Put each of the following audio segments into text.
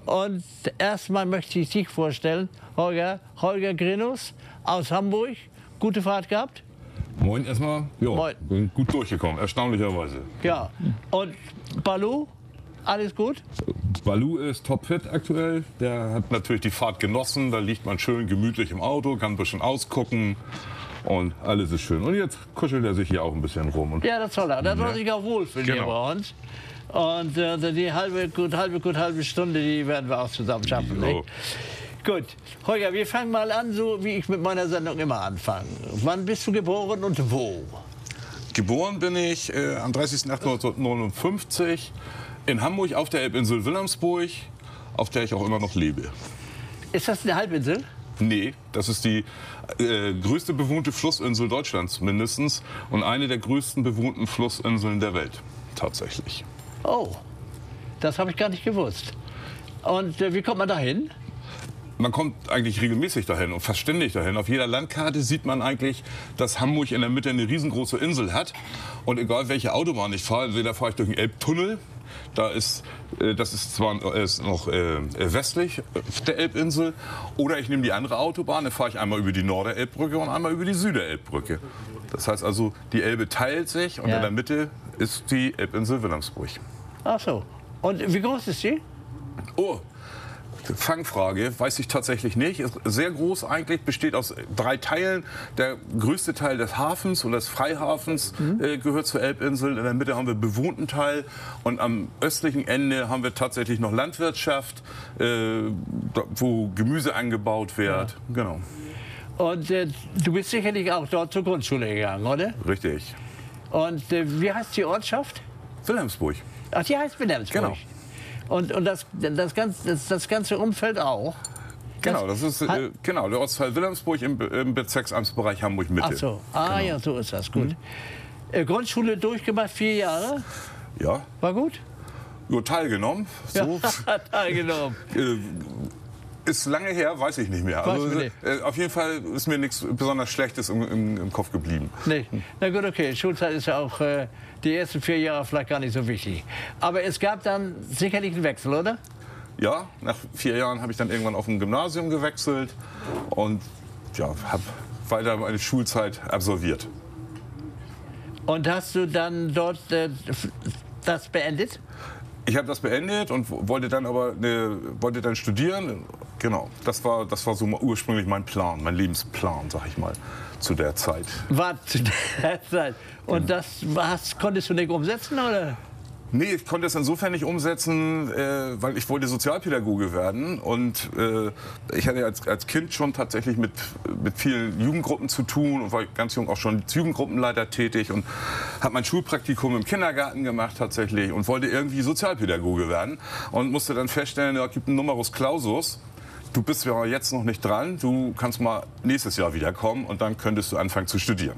Und erstmal möchte ich dich vorstellen, Holger Grinus aus Hamburg. Gute Fahrt gehabt? Moin erstmal. Ja, Moin. bin gut durchgekommen, erstaunlicherweise. Ja. Und Balu, alles gut? Balu ist topfit aktuell. Der hat natürlich die Fahrt genossen. Da liegt man schön gemütlich im Auto, kann ein bisschen ausgucken. Und alles ist schön. Und jetzt kuschelt er sich hier auch ein bisschen rum. Und Ja, das soll er. Das soll sich auch wohlfühlen hier Genau. bei uns. Und die halbe Stunde, die werden wir auch zusammen schaffen. Jo. Nicht? Gut, Holger, wir fangen mal an, so wie ich mit meiner Sendung immer anfange. Wann bist du geboren und wo? Geboren bin ich am 30.08.1959 in Hamburg auf der Elbinsel Wilhelmsburg, auf der ich auch immer noch lebe. Ist das eine Halbinsel? Nee, das ist die größte bewohnte Flussinsel Deutschlands mindestens und eine der größten bewohnten Flussinseln der Welt, tatsächlich. Oh, das habe ich gar nicht gewusst. Und wie kommt man da hin? Man kommt eigentlich regelmäßig dahin und fast ständig dahin. Auf jeder Landkarte sieht man eigentlich, dass Hamburg in der Mitte eine riesengroße Insel hat. Und egal welche Autobahn ich fahre, entweder fahre ich durch den Elbtunnel, das ist zwar noch westlich der Elbinsel, oder ich nehme die andere Autobahn, dann fahre ich einmal über die Norderelbbrücke und einmal über die Süderelbbrücke. Das heißt also, die Elbe teilt sich und Ja. in der Mitte ist die Elbinsel Wilhelmsburg. Ach so. Und wie groß ist sie? Oh, Fangfrage, weiß ich tatsächlich nicht. Ist sehr groß eigentlich, besteht aus 3 Teilen. Der größte Teil des Hafens oder des Freihafens gehört zur Elbinsel. In der Mitte haben wir bewohnten Teil und am östlichen Ende haben wir tatsächlich noch Landwirtschaft, wo Gemüse angebaut wird. Ja. Genau. Und du bist sicherlich auch dort zur Grundschule gegangen, oder? Richtig. Und wie heißt die Ortschaft? Wilhelmsburg. Ach, die heißt Wilhelmsburg. Genau. Und das ganze Umfeld auch? Genau, das ist genau, der Ortsteil Wilhelmsburg im Bezirksamtsbereich Hamburg-Mitte. Ach so, genau. Ja, so ist das, gut. Grundschule durchgemacht, 4 Jahre, Ja, war gut? nur teilgenommen. So. Ja, teilgenommen. Ist lange her, weiß ich nicht mehr. Also, Weiß man auf jeden Fall ist mir nichts besonders Schlechtes im Kopf geblieben. Nee. Na gut, okay, Schulzeit ist ja auch die ersten 4 Jahre vielleicht gar nicht so wichtig. Aber es gab dann sicherlich einen Wechsel, oder? Ja, nach 4 Jahren habe ich dann irgendwann auf ein Gymnasium gewechselt und ja, habe weiter meine Schulzeit absolviert. Und hast du dann dort das beendet? Ich habe das beendet und wollte dann studieren. Genau, das war so ursprünglich mein Plan, mein Lebensplan, sag ich mal, zu der Zeit. War zu der Zeit. Und das konntest du nicht umsetzen, oder? Nee, ich konnte es insofern nicht umsetzen, weil ich wollte Sozialpädagoge werden und ich hatte als Kind schon tatsächlich mit vielen Jugendgruppen zu tun und war ganz jung auch schon als Jugendgruppenleiter tätig und habe mein Schulpraktikum im Kindergarten gemacht tatsächlich und wollte irgendwie Sozialpädagoge werden und musste dann feststellen, ja, es gibt einen Numerus Clausus. Du bist ja jetzt noch nicht dran, du kannst mal nächstes Jahr wiederkommen und dann könntest du anfangen zu studieren.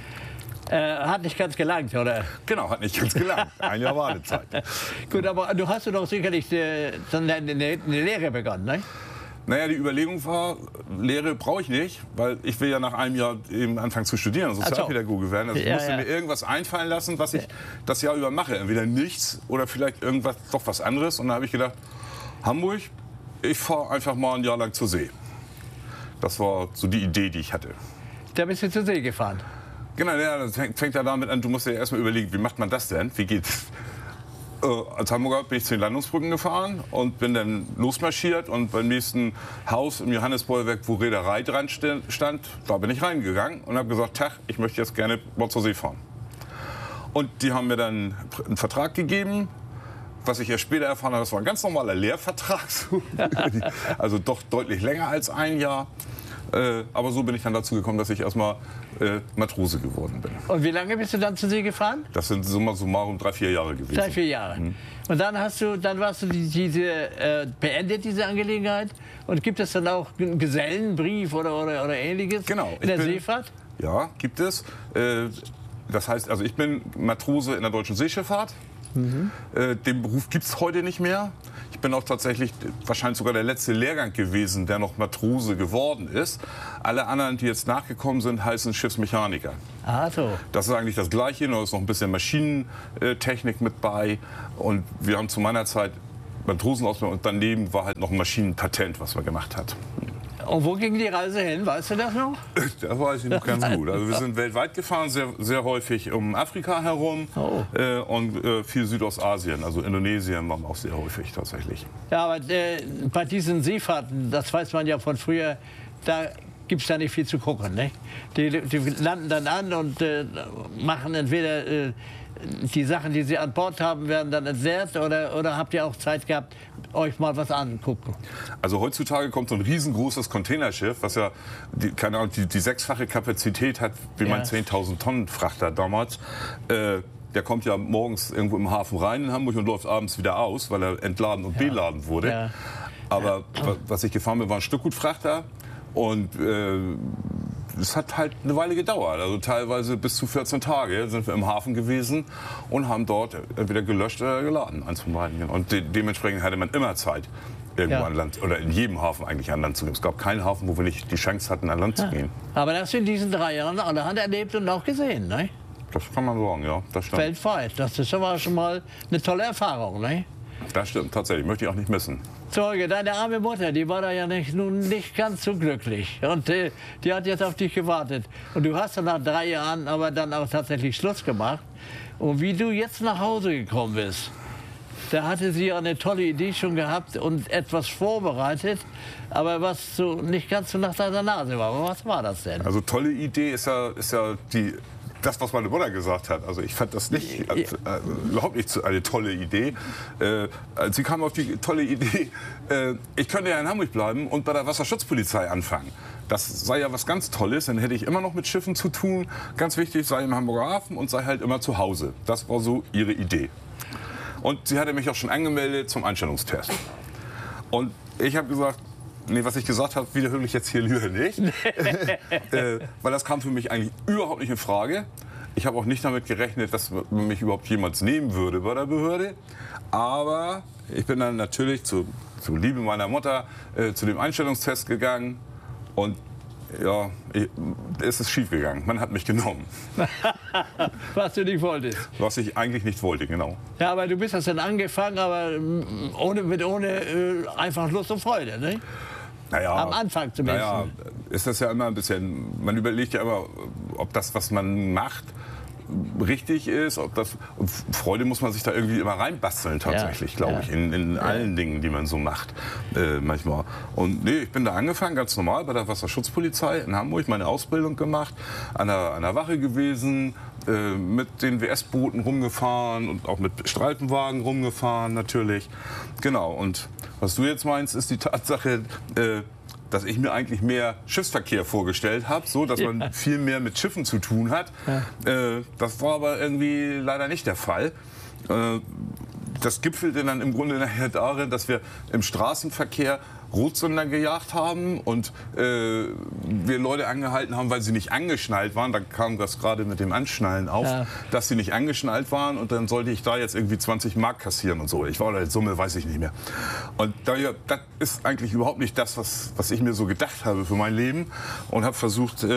Hat nicht ganz gelangt, oder? Genau, hat nicht ganz gelangt. Ein Jahr Wartezeit. Gut, aber du hast doch sicherlich eine Lehre begonnen, ne? Naja, die Überlegung war, Lehre brauche ich nicht, weil ich will ja nach einem Jahr eben anfangen zu studieren, Sozialpädagoge werden. Also ich musste mir irgendwas einfallen lassen, was ich das Jahr über mache. Entweder nichts oder vielleicht irgendwas, doch was anderes. Und dann habe ich gedacht, Hamburg, ich fahre einfach mal ein Jahr lang zur See. Das war so die Idee, die ich hatte. Da bist du zur See gefahren? Genau, ja, das fängt ja damit an, du musst dir ja erstmal überlegen, wie macht man das denn? Wie geht's? Als Hamburger bin ich zu den Landungsbrücken gefahren und bin dann losmarschiert und beim nächsten Haus im Johannesbollwerk, wo Reederei dran stand, da bin ich reingegangen und habe gesagt, Tag, ich möchte jetzt gerne mal zur See fahren. Und die haben mir dann einen Vertrag gegeben, was ich erst später erfahren habe, das war ein ganz normaler Lehrvertrag, also doch deutlich länger als ein Jahr. Aber so bin ich dann dazu gekommen, dass ich erstmal Matrose geworden bin. Und wie lange bist du dann zur See gefahren? Das sind summa summarum 3-4 Jahre gewesen. 3-4 Jahre. Und dann warst du beendet, diese Angelegenheit? Und gibt es dann auch einen Gesellenbrief oder ähnliches Genau, in der Seefahrt? Ja, gibt es. Das heißt, also ich bin Matrose in der Deutschen Seeschifffahrt. Den Beruf gibt es heute nicht mehr. Ich bin auch tatsächlich wahrscheinlich sogar der letzte Lehrgang gewesen, der noch Matrose geworden ist. Alle anderen, die jetzt nachgekommen sind, heißen Schiffsmechaniker. Ah, so. Das ist eigentlich das Gleiche, nur ist noch ein bisschen Maschinentechnik mit bei. Und wir haben zu meiner Zeit Matrosenausbildung und daneben war halt noch ein Maschinenpatent, was man gemacht hat. Und wo ging die Reise hin? Weißt du das noch? Das weiß ich noch ganz gut. Also wir sind weltweit gefahren, sehr, sehr häufig um Afrika herum und viel Südostasien, also Indonesien waren wir auch sehr häufig tatsächlich. Ja, aber bei diesen Seefahrten, das weiß man ja von früher, da gibt es da nicht viel zu gucken. Ne? Die landen dann an und machen entweder die Sachen, die sie an Bord haben, werden dann entleert oder habt ihr auch Zeit gehabt, euch mal was angucken? Also heutzutage kommt so ein riesengroßes Containerschiff, was ja keine Ahnung, die sechsfache Kapazität hat wie mein 10.000 Tonnen Frachter damals. Der kommt ja morgens irgendwo im Hafen rein in Hamburg und läuft abends wieder aus, weil er entladen und beladen wurde. Ja. Aber was ich gefahren bin, war ein Stückgutfrachter. Und es hat halt eine Weile gedauert, also teilweise bis zu 14 Tage sind wir im Hafen gewesen und haben dort entweder gelöscht oder geladen, eins von beiden. Und dementsprechend hatte man immer Zeit, irgendwo an Land, oder in jedem Hafen eigentlich an Land zu gehen. Es gab keinen Hafen, wo wir nicht die Chance hatten, an Land zu gehen. Aber das hast du in diesen 3 Jahren allerhand erlebt und auch gesehen, ne? Das kann man sagen, ja, das stimmt. Weltweit, das ist aber schon mal eine tolle Erfahrung, ne? Das stimmt, tatsächlich, möchte ich auch nicht missen. Zeuge, deine arme Mutter, die war da ja nun nicht ganz so glücklich. Und die hat jetzt auf dich gewartet. Und du hast dann nach 3 Jahren aber dann auch tatsächlich Schluss gemacht. Und wie du jetzt nach Hause gekommen bist, da hatte sie ja eine tolle Idee schon gehabt und etwas vorbereitet, aber was so nicht ganz so nach deiner Nase war. Aber was war das denn? Also tolle Idee ist ja das, was meine Mutter gesagt hat. Also ich fand das nicht, überhaupt nicht eine tolle Idee. Sie kam auf die tolle Idee, ich könnte ja in Hamburg bleiben und bei der Wasserschutzpolizei anfangen. Das sei ja was ganz Tolles, dann hätte ich immer noch mit Schiffen zu tun. Ganz wichtig, sei im Hamburger Hafen und sei halt immer zu Hause. Das war so ihre Idee. Und sie hatte mich auch schon angemeldet zum Einstellungstest. Und ich habe gesagt, nee, was ich gesagt habe, wiederhole ich jetzt hier lieber nicht. Weil das kam für mich eigentlich überhaupt nicht in Frage. Ich habe auch nicht damit gerechnet, dass mich überhaupt jemand nehmen würde bei der Behörde. Aber ich bin dann natürlich zur Liebe meiner Mutter zu dem Einstellungstest gegangen. Und ja, es ist schief gegangen. Man hat mich genommen. Was du nicht wolltest. Was ich eigentlich nicht wollte, genau. Ja, aber du bist das dann angefangen, aber ohne einfach Lust und Freude, ne? Naja, am Anfang zumindest. Naja, ist das ja immer ein bisschen, man überlegt ja immer, ob das, was man macht, richtig ist. Und Freude muss man sich da irgendwie immer reinbasteln tatsächlich, glaube ich, in allen Dingen, die man so macht manchmal. Und nee, ich bin da angefangen, ganz normal bei der Wasserschutzpolizei in Hamburg, meine Ausbildung gemacht, an der Wache gewesen, mit den WS-Booten rumgefahren und auch mit Streifenwagen rumgefahren natürlich. Genau, und was du jetzt meinst, ist die Tatsache, dass ich mir eigentlich mehr Schiffsverkehr vorgestellt habe, so dass man viel mehr mit Schiffen zu tun hat. Das war aber irgendwie leider nicht der Fall. Das gipfelte dann im Grunde nachher darin, dass wir im Straßenverkehr Rotsünder gejagt haben und wir Leute angehalten haben, weil sie nicht angeschnallt waren. Da kam das gerade mit dem Anschnallen auf, dass sie nicht angeschnallt waren und dann sollte ich da jetzt irgendwie 20 Mark kassieren und so. Ich war in Summe, weiß ich nicht mehr. Und das ist eigentlich überhaupt nicht das, was ich mir so gedacht habe für mein Leben und habe versucht,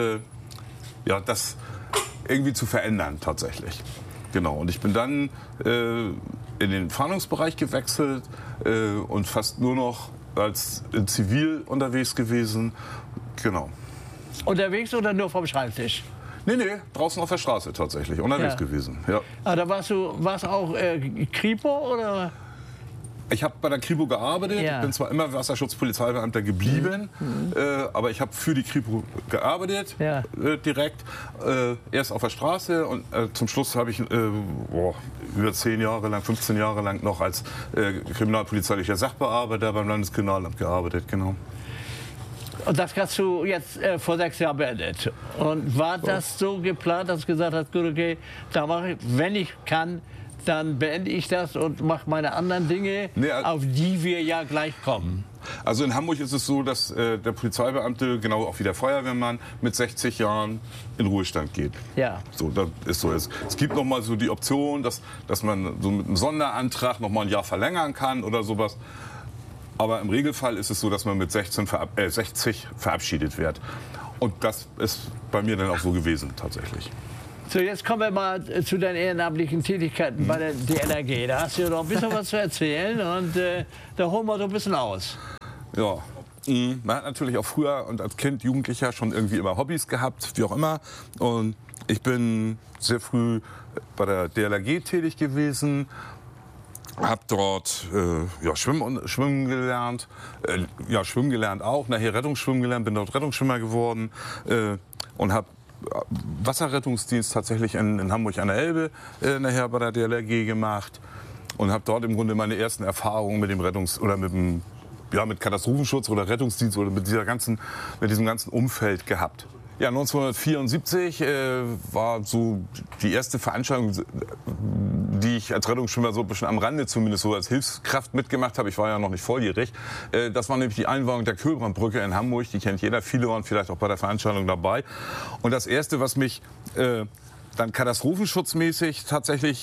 das irgendwie zu verändern tatsächlich. Genau, und ich bin dann in den Fahndungsbereich gewechselt und fast nur noch als Zivil unterwegs gewesen. Genau. Unterwegs oder nur vom Schreibtisch? Nee, draußen auf der Straße tatsächlich unterwegs gewesen. Ja. Ah, da warst auch Kripo oder? Ich habe bei der Kripo gearbeitet. Ich bin zwar immer Wasserschutzpolizeibeamter geblieben, aber ich habe für die Kripo gearbeitet, direkt. Erst auf der Straße und zum Schluss habe ich über 10 Jahre lang, 15 Jahre lang noch als kriminalpolizeilicher Sachbearbeiter beim Landeskriminalamt gearbeitet, genau. Und das hast du jetzt vor 6 Jahren beendet. Und war das so geplant, dass du gesagt hast, gut, okay, da mache ich, wenn ich kann, dann beende ich das und mache meine anderen Dinge, auf die wir ja gleich kommen. Also in Hamburg ist es so, dass der Polizeibeamte, genau auch wie der Feuerwehrmann, mit 60 Jahren in Ruhestand geht. Ja. So, das ist so. Es gibt noch mal so die Option, dass man so mit einem Sonderantrag noch mal ein Jahr verlängern kann oder sowas. Aber im Regelfall ist es so, dass man mit 60 verabschiedet wird. Und das ist bei mir dann auch so gewesen tatsächlich. So, jetzt kommen wir mal zu deinen ehrenamtlichen Tätigkeiten bei der DLRG. Da hast du ja noch ein bisschen was zu erzählen und da holen wir so ein bisschen aus. Ja, man hat natürlich auch früher und als Kind, Jugendlicher schon irgendwie immer Hobbys gehabt, wie auch immer. Und ich bin sehr früh bei der DLRG tätig gewesen. Habe dort Schwimmen gelernt, Schwimmen gelernt auch, nachher Rettungsschwimmen gelernt, bin dort Rettungsschwimmer geworden und habe Wasserrettungsdienst tatsächlich in Hamburg an der Elbe nachher bei der DLRG gemacht und habe dort im Grunde meine ersten Erfahrungen mit dem mit Katastrophenschutz oder Rettungsdienst oder mit diesem ganzen Umfeld gehabt. Ja, 1974 war so die erste Veranstaltung, die ich als Rettungsschwimmer so ein bisschen am Rande zumindest so als Hilfskraft mitgemacht habe. Ich war ja noch nicht volljährig. Das war nämlich die Einweihung der Kühlbrandbrücke in Hamburg. Die kennt jeder. Viele waren vielleicht auch bei der Veranstaltung dabei. Und das Erste, was mich dann katastrophenschutzmäßig tatsächlich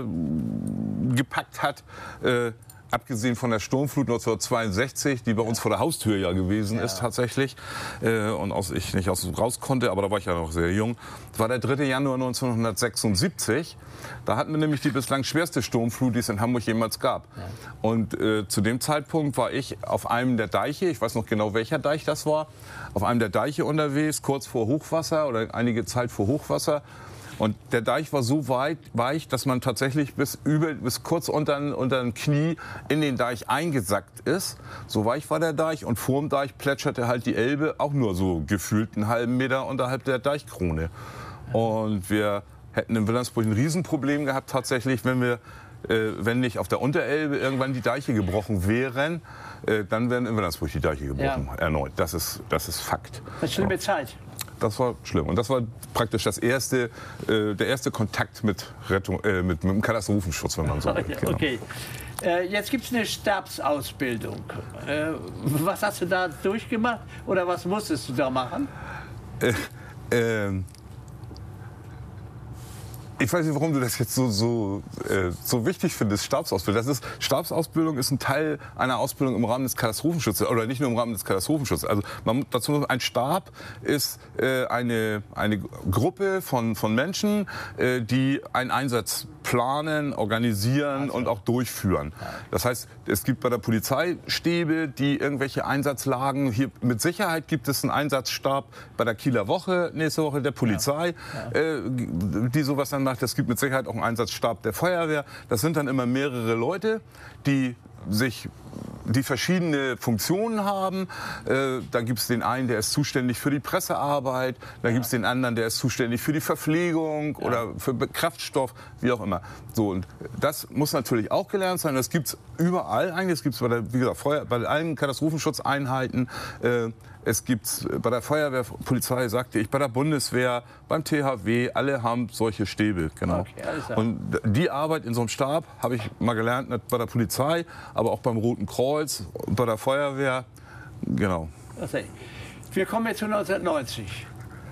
gepackt hat, abgesehen von der Sturmflut 1962, die bei uns vor der Haustür ja gewesen ist tatsächlich und ich nicht raus konnte, aber da war ich ja noch sehr jung, war der 3. Januar 1976. Da hatten wir nämlich die bislang schwerste Sturmflut, die es in Hamburg jemals gab. Ja. Und zu dem Zeitpunkt war ich auf einem der Deiche, ich weiß noch genau welcher Deich das war, auf einem der Deiche unterwegs, kurz vor Hochwasser oder einige Zeit vor Hochwasser. Und der Deich war so weich, dass man tatsächlich bis kurz unter den Knie in den Deich eingesackt ist. So weich war der Deich und vorm Deich plätscherte halt die Elbe auch nur so gefühlt einen halben Meter unterhalb der Deichkrone. Und wir hätten in Wilhelmsburg ein Riesenproblem gehabt tatsächlich, wenn nicht auf der Unterelbe irgendwann die Deiche gebrochen wären, dann wären in Wilhelmsburg die Deiche gebrochen erneut. Das ist Fakt. Eine schlimme Zeit. Das war schlimm. Und das war praktisch der erste Kontakt mit dem Katastrophenschutz, wenn man so will. Genau. Okay. Jetzt gibt es eine Stabsausbildung. Was hast du da durchgemacht oder was musstest du da machen? Ich weiß nicht, warum du das jetzt so wichtig findest, Stabsausbildung. Stabsausbildung ist ein Teil einer Ausbildung im Rahmen des Katastrophenschutzes oder nicht nur im Rahmen des Katastrophenschutzes. Also ein Stab ist eine Gruppe von Menschen, die einen Einsatz planen, organisieren und auch durchführen. Das heißt, es gibt bei der Polizei Stäbe, die irgendwelche Einsatzlagen, hier mit Sicherheit gibt es einen Einsatzstab bei der Kieler Woche, nächste Woche der Polizei, die sowas dann macht. Es gibt mit Sicherheit auch einen Einsatzstab der Feuerwehr. Das sind dann immer mehrere Leute, die verschiedene Funktionen haben. Da gibt es den einen, der ist zuständig für die Pressearbeit, da gibt es den anderen, der ist zuständig für die Verpflegung oder für Kraftstoff, wie auch immer. So, und das muss natürlich auch gelernt sein. Das gibt es überall eigentlich. Das gibt es bei allen Katastrophenschutzeinheiten. Es gibt bei der Feuerwehr, Polizei, sagte ich, bei der Bundeswehr, beim THW, alle haben solche Stäbe. Genau. Okay, und die Arbeit in so einem Stab habe ich mal gelernt, nicht bei der Polizei, aber auch beim Roten Kreuz und bei der Feuerwehr. Genau. Okay. Wir kommen jetzt zu 1990.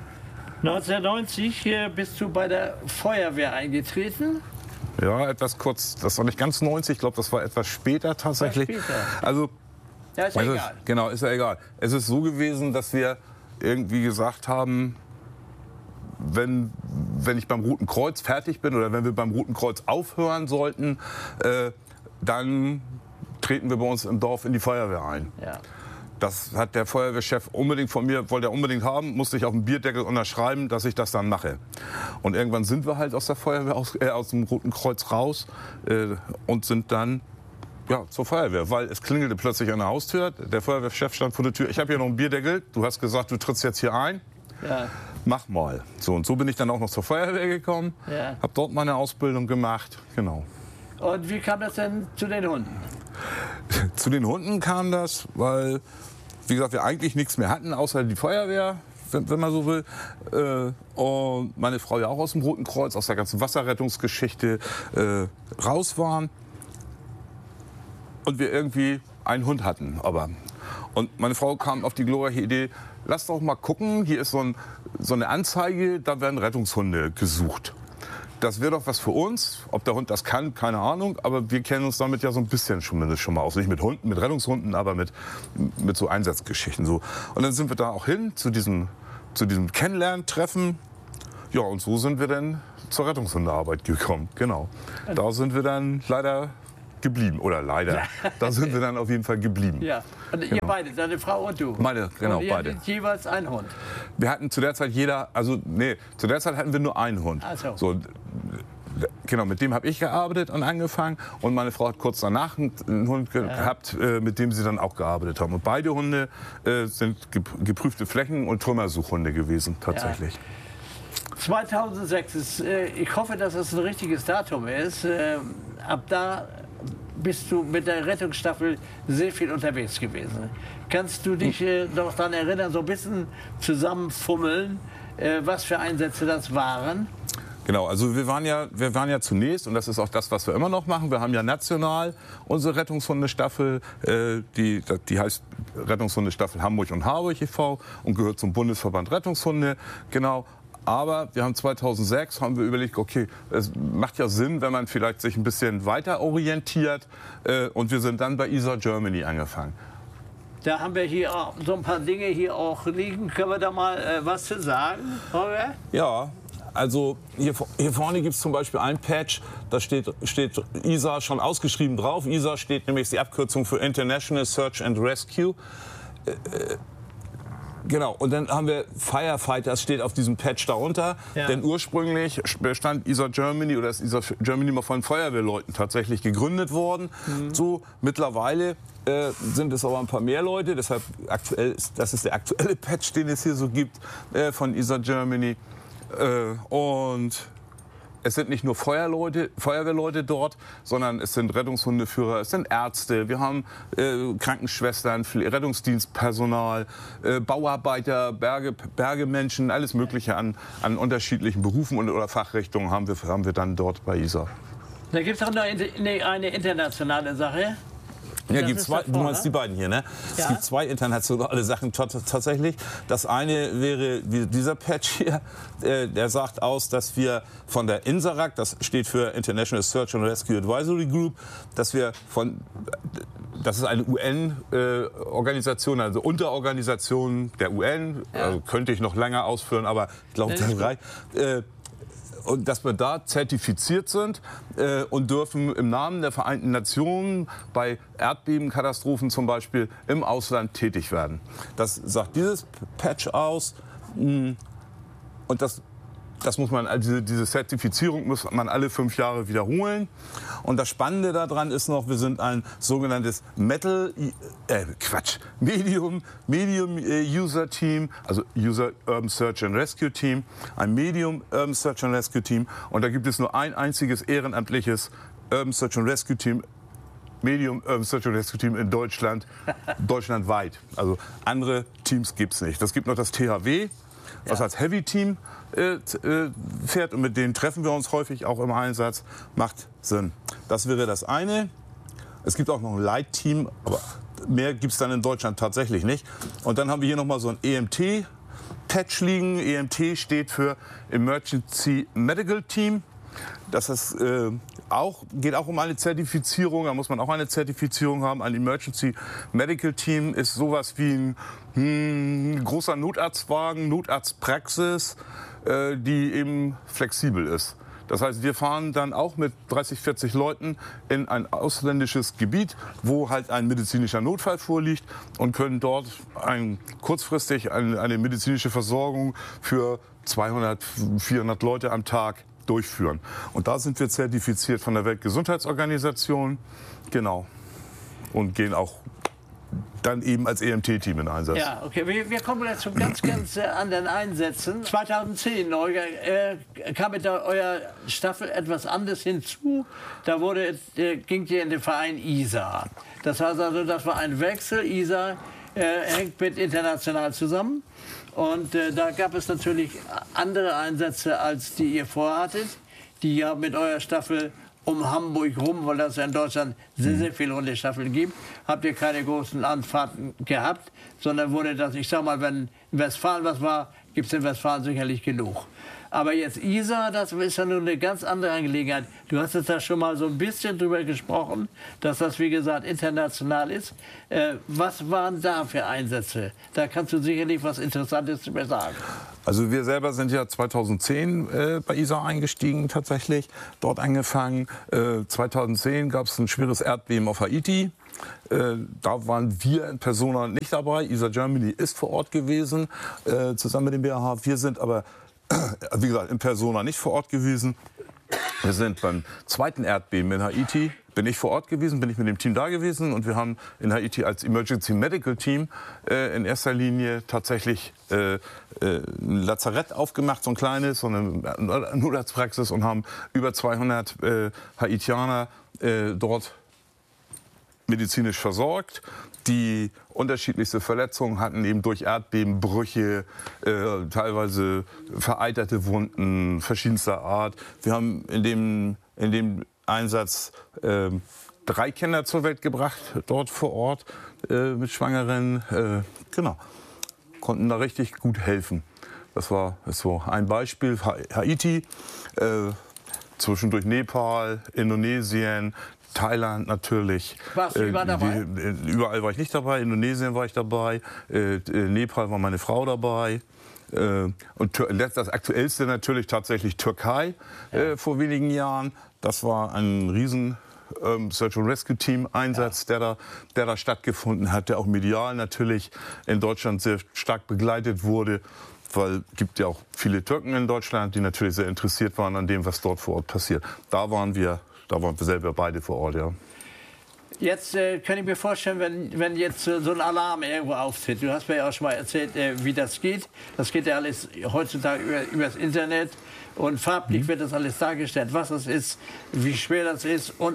1990 bist du bei der Feuerwehr eingetreten. Ja, etwas kurz. Das war nicht ganz 90, ich glaube, das war etwas später tatsächlich. Also, ja, ist ja egal. Genau, ist ja egal. Es ist so gewesen, dass wir irgendwie gesagt haben, wenn ich beim Roten Kreuz fertig bin oder wenn wir beim Roten Kreuz aufhören sollten, dann treten wir bei uns im Dorf in die Feuerwehr ein. Ja. Das hat der Feuerwehrchef unbedingt von mir, wollte er unbedingt haben, musste ich auf dem Bierdeckel unterschreiben, dass ich das dann mache. Und irgendwann sind wir halt aus der Feuerwehr, aus dem Roten Kreuz raus und sind dann zur Feuerwehr, weil es klingelte plötzlich an der Haustür. Der Feuerwehrchef stand vor der Tür. Ich habe hier noch einen Bierdeckel. Du hast gesagt, du trittst jetzt hier ein. Ja. Mach mal. So, und so bin ich dann auch noch zur Feuerwehr gekommen. Ja. Habe dort meine Ausbildung gemacht. Genau. Und wie kam das denn zu den Hunden? Zu den Hunden kam das, weil, wie gesagt, wir eigentlich nichts mehr hatten, außer die Feuerwehr, wenn man so will. Und meine Frau ja auch aus dem Roten Kreuz, aus der ganzen Wasserrettungsgeschichte raus waren. Und wir irgendwie einen Hund hatten. Und meine Frau kam auf die glorreiche Idee, lass doch mal gucken, hier ist so eine Anzeige, da werden Rettungshunde gesucht. Das wäre doch was für uns. Ob der Hund das kann, keine Ahnung. Aber wir kennen uns damit ja so ein bisschen schon mal aus. Nicht mit Hunden, mit Rettungshunden, aber mit so Einsatzgeschichten. So. Und dann sind wir da auch hin zu diesem Kennenlerntreffen. Ja, und so sind wir dann zur Rettungshundearbeit gekommen. Genau. Da sind wir dann leider geblieben. Oder leider. Da sind wir dann auf jeden Fall geblieben. Ja. Und ihr beide, deine Frau und du? Meine, genau, und ihr beide. hattet jeweils einen Hund? Wir hatten zu der Zeit zu der Zeit hatten wir nur einen Hund. Ach so. So, genau, mit dem habe ich gearbeitet und angefangen. Und meine Frau hat kurz danach einen Hund gehabt, mit dem sie dann auch gearbeitet haben. Und beide Hunde sind geprüfte Flächen- und Trümmersuchhunde gewesen, tatsächlich. Ja. 2006 ist, ich hoffe, dass das ein richtiges Datum ist. Ab da bist du mit der Rettungsstaffel sehr viel unterwegs gewesen. Kannst du dich noch daran erinnern, so ein bisschen zusammenfummeln, was für Einsätze das waren? Genau, also wir waren ja zunächst, und das ist auch das, was wir immer noch machen, wir haben ja national unsere Rettungshundestaffel, die heißt Rettungshundestaffel Hamburg und Harburg e.V. und gehört zum Bundesverband Rettungshunde, genau. Aber wir haben 2006 haben wir überlegt, okay, es macht ja Sinn, wenn man vielleicht sich ein bisschen weiter orientiert, und wir sind dann bei ISA Germany angefangen. Da haben wir hier auch so ein paar Dinge hier auch liegen. Können wir da mal was zu sagen, Holger? Ja. Also hier vorne gibt es zum Beispiel ein Patch, da steht ISA schon ausgeschrieben drauf. ISA steht nämlich die Abkürzung für International Search and Rescue. Genau, und dann haben wir Firefighters, steht auf diesem Patch darunter. Ja. Denn ursprünglich bestand ISA Germany oder ist ISA Germany mal von Feuerwehrleuten tatsächlich gegründet worden. So mittlerweile sind es aber ein paar mehr Leute, deshalb das ist der aktuelle Patch, den es hier so gibt von ISA Germany. Und es sind nicht nur Feuerwehrleute dort, sondern es sind Rettungshundeführer, es sind Ärzte, wir haben Krankenschwestern, Rettungsdienstpersonal, Bauarbeiter, Bergemenschen, alles Mögliche an unterschiedlichen Berufen oder Fachrichtungen haben wir dann dort bei ISA. Da gibt es auch noch eine internationale Sache. Ja, gibt zwei, du meinst die beiden hier, ne? Ja. Es gibt zwei internationale Sachen tatsächlich. Das eine wäre dieser Patch hier, der sagt aus, dass wir von der INSARAG, das steht für International Search and Rescue Advisory Group, das ist eine UN-Organisation, also Unterorganisation der UN, also könnte ich noch länger ausführen, aber ich glaube, das reicht. Und dass wir da zertifiziert sind und dürfen im Namen der Vereinten Nationen bei Erdbebenkatastrophen zum Beispiel im Ausland tätig werden. Das sagt dieses Patch aus. Und das muss man, also diese Zertifizierung muss man alle 5 Jahre wiederholen. Und das Spannende daran ist noch, wir sind ein sogenanntes Medium User Team, also User Urban Search and Rescue Team, ein Medium Urban Search and Rescue Team. Und da gibt es nur ein einziges ehrenamtliches Urban Search and Rescue Team, Medium Urban Search and Rescue Team in Deutschland, deutschlandweit. Also andere Teams gibt es nicht. Das gibt noch das THW, was als Heavy Team fährt, und mit denen treffen wir uns häufig auch im Einsatz. Macht Sinn. Das wäre das eine. Es gibt auch noch ein Light Team, aber mehr gibt es dann in Deutschland tatsächlich nicht. Und dann haben wir hier noch mal so ein EMT-Patch liegen. EMT steht für Emergency Medical Team. Das ist, geht auch um eine Zertifizierung, da muss man auch eine Zertifizierung haben. Ein Emergency Medical Team ist sowas wie ein großer Notarztwagen, Notarztpraxis, die eben flexibel ist. Das heißt, wir fahren dann auch mit 30, 40 Leuten in ein ausländisches Gebiet, wo halt ein medizinischer Notfall vorliegt, und können dort kurzfristig eine medizinische Versorgung für 200, 400 Leute am Tag durchführen. Und da sind wir zertifiziert von der Weltgesundheitsorganisation, genau, und gehen auch dann eben als EMT-Team in Einsatz. Ja, okay. Wir kommen jetzt zu ganz anderen Einsätzen. 2010 kam mit eurer Staffel etwas anderes hinzu. Da ging ihr in den Verein ISA. Das heißt also, das war ein Wechsel. ISA hängt mit international zusammen. Und da gab es natürlich andere Einsätze, als die ihr vorhattet, die ja mit eurer Staffel um Hamburg rum, weil das ja in Deutschland sehr, sehr viele Hundestaffeln gibt, habt ihr keine großen Anfahrten gehabt, sondern wurde das, ich sag mal, wenn in Westfalen was war, gibt es in Westfalen sicherlich genug. Aber jetzt Isar, das ist ja nun eine ganz andere Angelegenheit. Du hast jetzt da schon mal so ein bisschen drüber gesprochen, dass das, wie gesagt, international ist. Was waren da für Einsätze? Da kannst du sicherlich was Interessantes zu mir sagen. Also wir selber sind ja 2010 bei Isar eingestiegen tatsächlich, dort angefangen. 2010 gab es ein schweres Erdbeben auf Haiti. Da waren wir in Persona nicht dabei. Isar Germany ist vor Ort gewesen, zusammen mit dem BAH. Wir sind aber, wie gesagt, in Persona nicht vor Ort gewesen. Wir sind beim zweiten Erdbeben in Haiti, bin ich vor Ort gewesen, bin ich mit dem Team da gewesen. Und wir haben in Haiti als Emergency Medical Team in erster Linie tatsächlich ein Lazarett aufgemacht, so ein kleines, so eine Notarztpraxis, und haben über 200 Haitianer dort medizinisch versorgt, die unterschiedlichste Verletzungen hatten, eben durch Erdbeben, Brüche, teilweise vereiterte Wunden verschiedenster Art. Wir haben in dem Einsatz 3 Kinder zur Welt gebracht, dort vor Ort mit Schwangeren. Genau, konnten da richtig gut helfen. Das war so ein Beispiel. Haiti, zwischendurch Nepal, Indonesien, Thailand natürlich. Warst du überall dabei? Überall war ich nicht dabei. Indonesien war ich dabei. Nepal war meine Frau dabei. Und das aktuellste natürlich tatsächlich Türkei vor wenigen Jahren. Das war ein riesen Search and Rescue Team Einsatz, der da stattgefunden hat, der auch medial natürlich in Deutschland sehr stark begleitet wurde. Weil es gibt ja auch viele Türken in Deutschland, die natürlich sehr interessiert waren an dem, was dort vor Ort passiert. Da waren wir selber beide vor Ort, ja. Jetzt kann ich mir vorstellen, wenn jetzt so ein Alarm irgendwo auftritt. Du hast mir ja auch schon mal erzählt, wie das geht. Das geht ja alles heutzutage übers Internet. Und farblich wird das alles dargestellt, was das ist, wie schwer das ist und.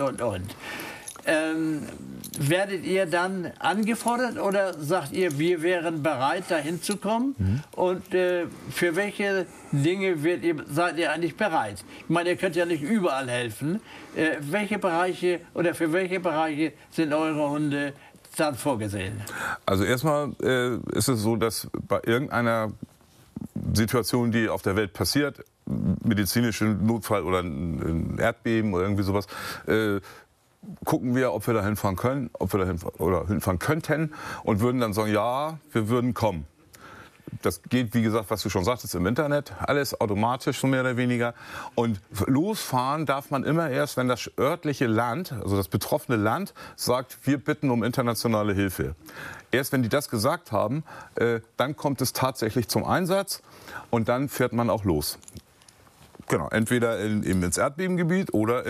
Werdet ihr dann angefordert oder sagt ihr, wir wären bereit, dahin zu kommen? Und für welche Dinge seid ihr eigentlich bereit? Ich meine, ihr könnt ja nicht überall helfen. Welche Bereiche oder für welche Bereiche sind eure Hunde dann vorgesehen? Also erstmal ist es so, dass bei irgendeiner Situation, die auf der Welt passiert, medizinischen Notfall oder ein Erdbeben oder irgendwie sowas, gucken wir, ob wir da hinfahren können, hinfahren könnten, und würden dann sagen, ja, wir würden kommen. Das geht, wie gesagt, was du schon sagtest, im Internet, alles automatisch, so mehr oder weniger. Und losfahren darf man immer erst, wenn das örtliche Land, also das betroffene Land, sagt, wir bitten um internationale Hilfe. Erst wenn die das gesagt haben, dann kommt es tatsächlich zum Einsatz, und dann fährt man auch los. Genau, entweder ins Erdbebengebiet oder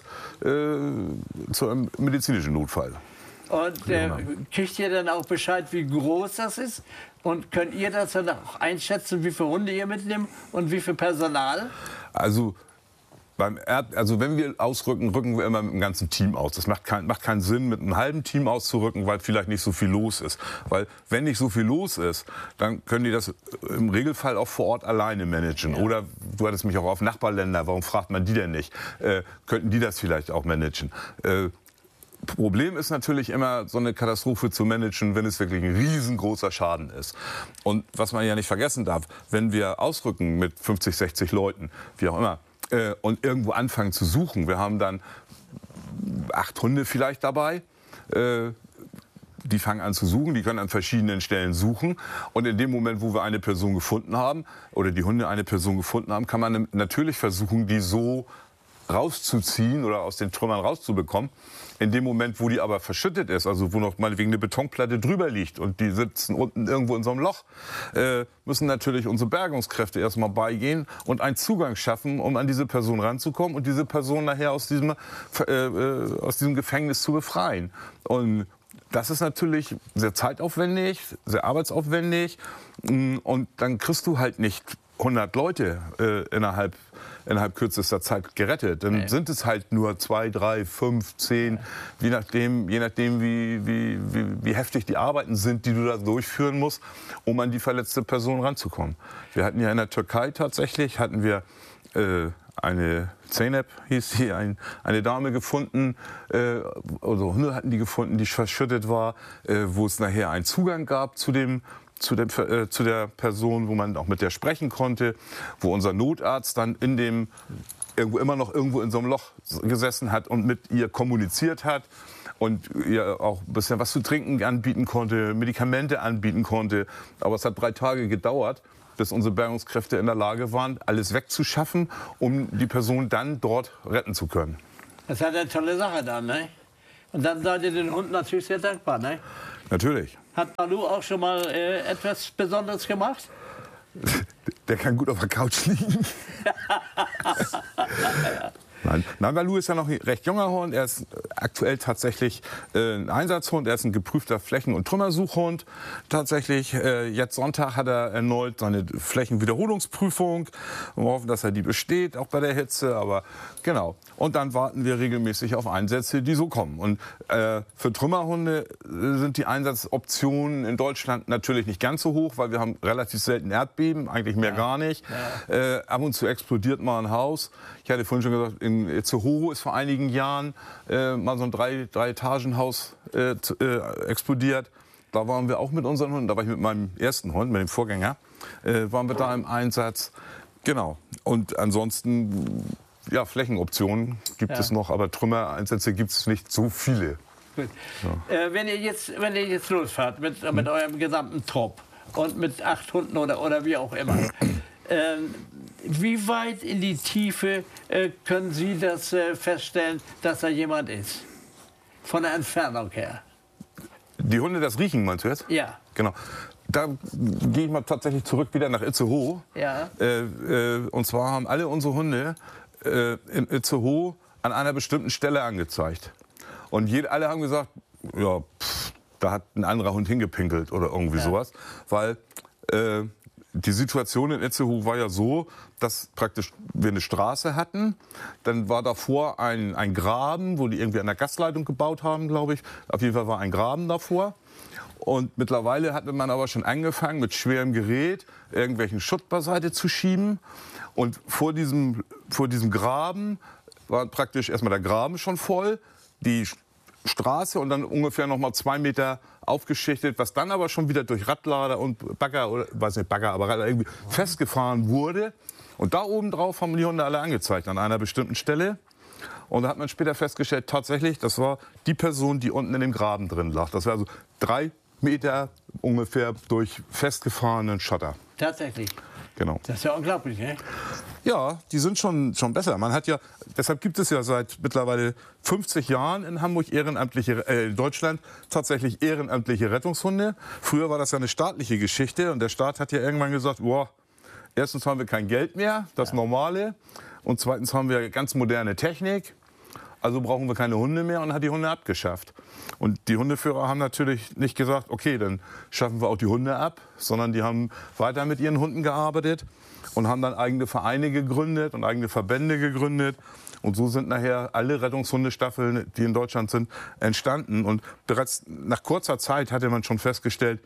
zum medizinischen Notfall. Und kriegt ihr dann auch Bescheid, wie groß das ist? Und könnt ihr das dann auch einschätzen, wie viele Hunde ihr mitnimmt und wie viel Personal? Also wenn wir ausrücken, rücken wir immer mit einem ganzen Team aus. Das macht keinen Sinn, mit einem halben Team auszurücken, weil vielleicht nicht so viel los ist. Weil wenn nicht so viel los ist, dann können die das im Regelfall auch vor Ort alleine managen. Ja. Oder du hattest mich auch auf Nachbarländer, warum fragt man die denn nicht? Könnten die das vielleicht auch managen? Problem ist natürlich immer, so eine Katastrophe zu managen, wenn es wirklich ein riesengroßer Schaden ist. Und was man ja nicht vergessen darf, wenn wir ausrücken mit 50, 60 Leuten, wie auch immer, und irgendwo anfangen zu suchen, wir haben dann 8 Hunde vielleicht dabei, die fangen an zu suchen, die können an verschiedenen Stellen suchen, und in dem Moment, wo wir eine Person gefunden haben oder die Hunde eine Person gefunden haben, kann man natürlich versuchen, die so rauszuziehen oder aus den Trümmern rauszubekommen. In dem Moment, wo die aber verschüttet ist, also wo noch meinetwegen eine Betonplatte drüber liegt und die sitzen unten irgendwo in so einem Loch, müssen natürlich unsere Bergungskräfte erstmal beigehen und einen Zugang schaffen, um an diese Person ranzukommen und diese Person nachher aus diesem Gefängnis zu befreien. Und das ist natürlich sehr zeitaufwendig, sehr arbeitsaufwendig, und dann kriegst du halt nicht 100 Leute innerhalb kürzester Zeit gerettet. Dann sind es halt nur 2, 3, 5, 10, je nachdem wie heftig die Arbeiten sind, die du da durchführen musst, um an die verletzte Person ranzukommen. Wir hatten ja in der Türkei tatsächlich, eine Zeynep hieß sie, eine Dame gefunden, also Hunde hatten die gefunden, die verschüttet war, wo es nachher einen Zugang gab zu dem zu der Person, wo man auch mit der sprechen konnte, wo unser Notarzt dann immer noch irgendwo in so einem Loch gesessen hat und mit ihr kommuniziert hat und ihr auch ein bisschen was zu trinken anbieten konnte, Medikamente anbieten konnte. Aber es hat 3 Tage gedauert, bis unsere Bergungskräfte in der Lage waren, alles wegzuschaffen, um die Person dann dort retten zu können. Das ist eine tolle Sache dann, ne? Und dann seid ihr den Hund natürlich sehr dankbar, ne? Natürlich. Hat Balu auch schon mal etwas Besonderes gemacht? Der kann gut auf der Couch liegen. Nein, Balu ist ja noch ein recht junger Hund. Er ist aktuell tatsächlich ein Einsatzhund. Er ist ein geprüfter Flächen- und Trümmersuchhund. Tatsächlich, jetzt Sonntag hat er erneut seine Flächenwiederholungsprüfung. Wir hoffen, dass er die besteht, auch bei der Hitze. Aber genau. Und dann warten wir regelmäßig auf Einsätze, die so kommen. Und für Trümmerhunde sind die Einsatzoptionen in Deutschland natürlich nicht ganz so hoch, weil wir haben relativ selten Erdbeben, eigentlich mehr gar nicht. Ja. Ab und zu explodiert mal ein Haus. Ich hatte vorhin schon gesagt, in Itzehoe ist vor einigen Jahren mal so ein 3-Etagen-Haus explodiert. Da waren wir auch mit unseren Hunden. Da war ich mit meinem ersten Hund, mit dem Vorgänger, waren wir da im Einsatz. Genau. Und ansonsten, ja, Flächenoptionen gibt es noch, aber Trümmereinsätze gibt es nicht so viele. Gut. Ja. Wenn ihr jetzt losfahrt mit eurem gesamten Trupp und mit 8 Hunden oder wie auch immer, wie weit in die Tiefe können Sie das feststellen, dass da jemand ist? Von der Entfernung her. Die Hunde das riechen, meinst du jetzt? Ja. Genau. Da gehe ich mal tatsächlich zurück wieder nach Itzehoe. Ja. Und zwar haben alle unsere Hunde in Itzehoe an einer bestimmten Stelle angezeigt. Und alle haben gesagt, ja, da hat ein anderer Hund hingepinkelt oder irgendwie sowas. Weil die Situation in Itzehoe war ja so, dass praktisch wir eine Straße hatten. Dann war davor ein Graben, wo die irgendwie an der Gasleitung gebaut haben, glaube ich. Auf jeden Fall war ein Graben davor. Und mittlerweile hatte man aber schon angefangen, mit schwerem Gerät irgendwelchen Schutt beiseite zu schieben. Und vor diesem Graben war praktisch erstmal der Graben schon voll, die Straße und dann ungefähr noch mal 2 Meter aufgeschichtet, was dann aber schon wieder durch Radlader und Bagger, oder weiß nicht Bagger, aber Radlader irgendwie festgefahren wurde. Und da oben drauf haben die Hunde alle angezeigt an einer bestimmten Stelle. Und da hat man später festgestellt, tatsächlich, das war die Person, die unten in dem Graben drin lag. Das war also 3 Meter ungefähr durch festgefahrenen Schotter. Tatsächlich. Genau. Das ist ja unglaublich, ne? Ja, die sind schon besser. Man hat ja, deshalb gibt es ja seit mittlerweile 50 Jahren in Hamburg in Deutschland tatsächlich ehrenamtliche Rettungshunde. Früher war das ja eine staatliche Geschichte und der Staat hat ja irgendwann gesagt, boah, erstens haben wir kein Geld mehr, das Normale, und zweitens haben wir ganz moderne Technik. Also brauchen wir keine Hunde mehr und hat die Hunde abgeschafft. Und die Hundeführer haben natürlich nicht gesagt, okay, dann schaffen wir auch die Hunde ab, sondern die haben weiter mit ihren Hunden gearbeitet und haben dann eigene Vereine gegründet und eigene Verbände gegründet. Und so sind nachher alle Rettungshundestaffeln, die in Deutschland sind, entstanden. Und bereits nach kurzer Zeit hatte man schon festgestellt,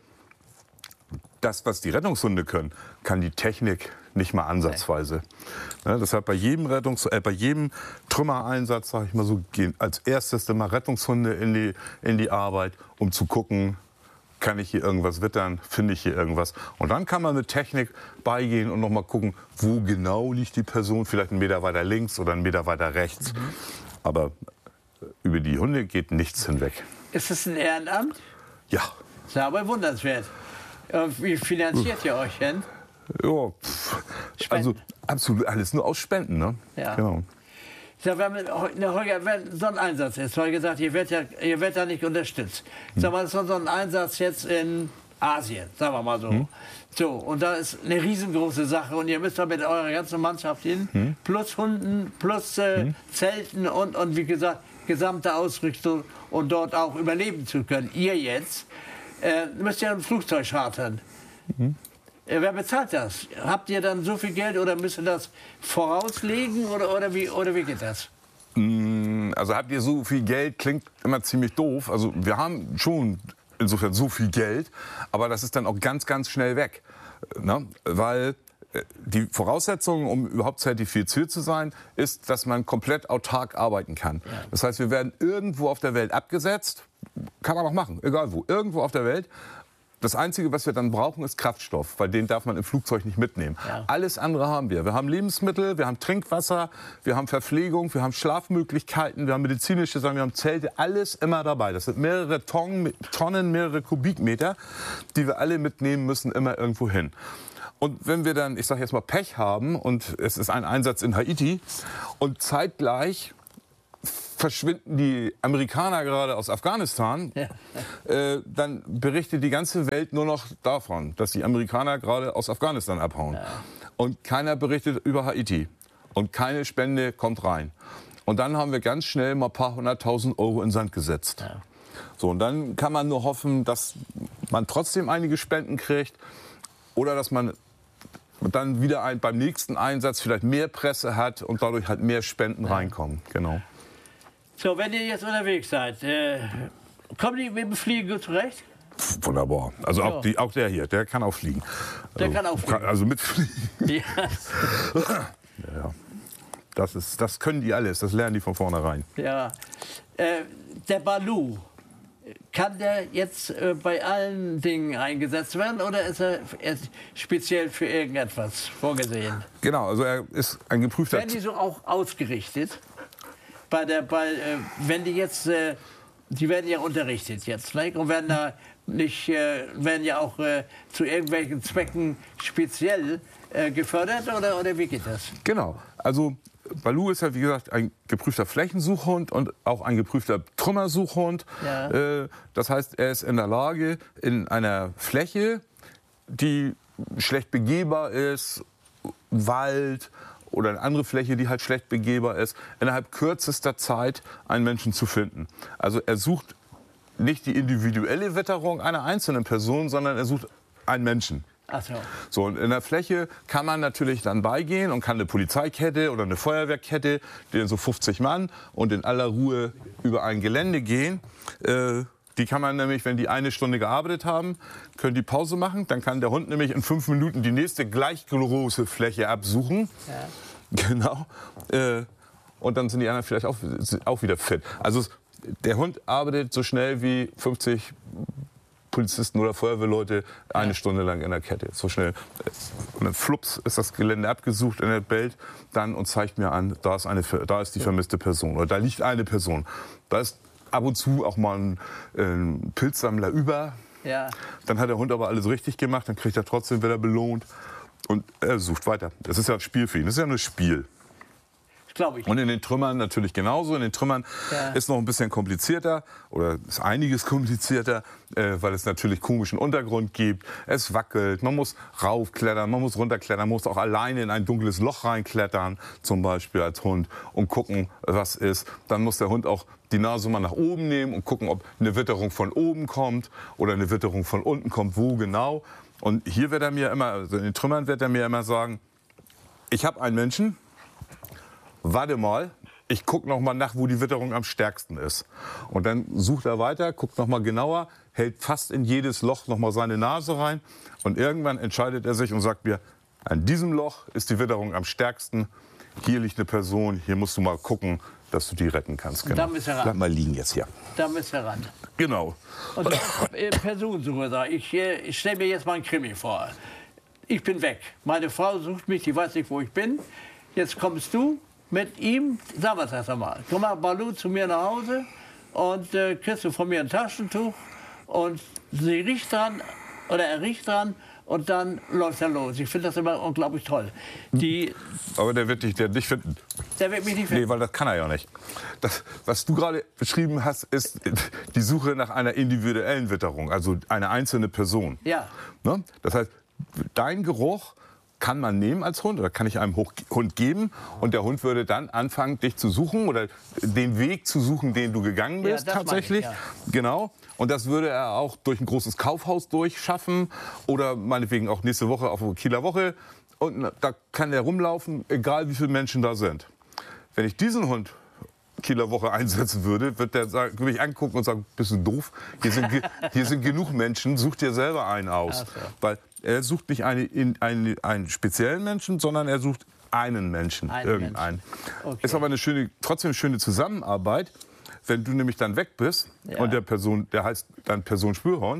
das, was die Rettungshunde können, kann die Technik nicht mal ansatzweise. Ja, deshalb bei jedem Trümmereinsatz, sag ich mal so, gehen als erstes immer Rettungshunde in die Arbeit, um zu gucken, kann ich hier irgendwas wittern, finde ich hier irgendwas. Und dann kann man mit Technik beigehen und noch mal gucken, wo genau liegt die Person, vielleicht 1 Meter weiter links oder 1 Meter weiter rechts. Aber über die Hunde geht nichts hinweg. Ist es ein Ehrenamt? Ja. Das ist aber wundernswert. Wie finanziert ihr euch denn? Ja, also absolut alles nur aus Spenden, ne? Ja. Genau. Sag, wenn so ein Einsatz ist, weil gesagt, ihr werdet ja nicht unterstützt. Sag mal, das ist so ein Einsatz jetzt in Asien, sagen wir mal so. So, und da ist eine riesengroße Sache und ihr müsst da mit eurer ganzen Mannschaft hin, plus Hunden, plus Zelten und wie gesagt, gesamte Ausrüstung und dort auch überleben zu können. Ihr jetzt müsst ja ein Flugzeug chartern. Wer bezahlt das? Habt ihr dann so viel Geld oder müsst ihr das vorauslegen oder wie geht das? Also habt ihr so viel Geld, klingt immer ziemlich doof. Also wir haben schon insofern so viel Geld, aber das ist dann auch ganz, ganz schnell weg. Ne? Weil die Voraussetzung, um überhaupt zertifiziert zu sein, ist, dass man komplett autark arbeiten kann. Ja. Das heißt, wir werden irgendwo auf der Welt abgesetzt, kann man auch machen, egal wo, irgendwo auf der Welt. das Einzige, was wir dann brauchen, ist Kraftstoff, weil den darf man im Flugzeug nicht mitnehmen. Ja. Alles andere haben wir. Wir haben Lebensmittel, wir haben Trinkwasser, wir haben Verpflegung, wir haben Schlafmöglichkeiten, wir haben medizinische Sachen, wir haben Zelte, alles immer dabei. Das sind mehrere Tonnen, mehrere Kubikmeter, die wir alle mitnehmen müssen, immer irgendwo hin. Und wenn wir dann, ich sage jetzt mal, Pech haben und es ist ein Einsatz in Haiti und zeitgleich verschwinden die Amerikaner gerade aus Afghanistan, dann berichtet die ganze Welt nur noch davon, dass die Amerikaner gerade aus Afghanistan abhauen. Ja. Und keiner berichtet über Haiti. Und keine Spende kommt rein. Und dann haben wir ganz schnell mal ein paar 100.000 € in den Sand gesetzt. Ja. So, und dann kann man nur hoffen, dass man trotzdem einige Spenden kriegt oder dass man dann wieder beim nächsten Einsatz vielleicht mehr Presse hat und dadurch halt mehr Spenden reinkommen. Genau. So, wenn ihr jetzt unterwegs seid, kommen die mit dem Fliegen gut zurecht? Wunderbar. Also auch der hier, der kann auch fliegen. Der kann auch fliegen. Also mitfliegen. Ja. Ja. Das können die alles, das lernen die von vornherein. Ja. Der Balu, kann der jetzt bei allen Dingen eingesetzt werden oder ist er speziell für irgendetwas vorgesehen? Genau, also er ist ein geprüfter... Werden die so auch ausgerichtet? Wenn die jetzt, die werden ja unterrichtet jetzt, ne? Und werden da nicht, werden ja auch zu irgendwelchen Zwecken speziell gefördert oder wie geht das? Genau, also Balu ist ja wie gesagt ein geprüfter Flächensuchhund und auch ein geprüfter Trümmersuchhund. Ja. Das heißt, er ist in der Lage, in einer Fläche, die schlecht begehbar ist, Wald, oder eine andere Fläche, die halt schlecht begehbar ist, innerhalb kürzester Zeit einen Menschen zu finden. Also er sucht nicht die individuelle Witterung einer einzelnen Person, sondern er sucht einen Menschen. Ach so. So, und in der Fläche kann man natürlich dann beigehen und kann eine Polizeikette oder eine Feuerwehrkette, die sind so 50 Mann und in aller Ruhe über ein Gelände gehen. Die kann man nämlich, wenn die eine Stunde gearbeitet haben, können die Pause machen. Dann kann der Hund nämlich in 5 Minuten die nächste gleich große Fläche absuchen. Ja. Genau. Und dann sind die anderen vielleicht auch wieder fit. Also der Hund arbeitet so schnell wie 50 Polizisten oder Feuerwehrleute eine Stunde lang in der Kette. So schnell. Und dann flups ist das Gelände abgesucht, und er bellt dann und zeigt mir an, da ist die vermisste Person oder da liegt eine Person. Da ist ab und zu auch mal ein Pilzsammler über. Ja. Dann hat der Hund aber alles richtig gemacht, dann kriegt er trotzdem wieder belohnt und er sucht weiter. Das ist ja ein Spiel für ihn, das ist ja nur Spiel. Glaube ich. Und in den Trümmern natürlich genauso. In den Trümmern ist noch ein bisschen komplizierter oder ist einiges komplizierter, weil es natürlich komischen Untergrund gibt. Es wackelt, man muss raufklettern, man muss runterklettern, man muss auch alleine in ein dunkles Loch reinklettern, zum Beispiel als Hund, und gucken, was ist. Dann muss der Hund auch die Nase mal nach oben nehmen und gucken, ob eine Witterung von oben kommt oder eine Witterung von unten kommt, wo genau. Und hier wird er mir immer, also in den Trümmern wird er mir immer sagen, ich habe einen Menschen, warte mal, ich gucke noch mal nach, wo die Witterung am stärksten ist. Und dann sucht er weiter, guckt noch mal genauer, hält fast in jedes Loch noch mal seine Nase rein. Und irgendwann entscheidet er sich und sagt mir, an diesem Loch ist die Witterung am stärksten. Hier liegt eine Person, hier musst du mal gucken, dass du die retten kannst. Genau. Da müsst ihr ran. Bleib mal liegen jetzt hier. Da müsst ihr ran. Genau. Und Personensuche, ich stelle mir jetzt mal einen Krimi vor. Ich bin weg. Meine Frau sucht mich, die weiß nicht, wo ich bin. Jetzt kommst du mit ihm, sag was erst einmal. Komm mal, Balu, zu mir nach Hause und kriegst du von mir ein Taschentuch und sie riecht dran oder er riecht dran und dann läuft er los. Ich finde das immer unglaublich toll. Aber der wird dich nicht finden. Der wird mich nicht finden. Nee, weil das kann er ja nicht. Das, was du gerade beschrieben hast, ist die Suche nach einer individuellen Witterung, also eine einzelne Person. Ja. Ne? Das heißt, dein Geruch kann man nehmen als Hund oder kann ich einem Hund geben und der Hund würde dann anfangen, dich zu suchen oder den Weg zu suchen, den du gegangen bist, ja, tatsächlich. Ja. Genau. Und das würde er auch durch ein großes Kaufhaus durchschaffen oder meinetwegen auch nächste Woche auf der Kieler Woche. Und da kann er rumlaufen, egal wie viele Menschen da sind. Wenn ich diesen Hund Kieler Woche einsetzen würde, würde mich angucken und sagen, bist du doof? Hier sind genug Menschen, such dir selber einen aus. So. Weil er sucht nicht einen speziellen Menschen, sondern er sucht einen Menschen, irgendeinen. Okay. Ist aber trotzdem eine schöne Zusammenarbeit, wenn du nämlich dann weg bist und der heißt dann Personenspürhund,